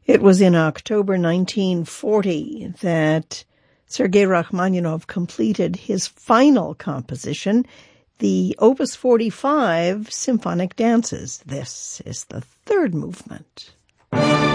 It was in October 1940 that Sergei Rachmaninoff completed his final composition, the Opus 45 Symphonic Dances. This is the third movement.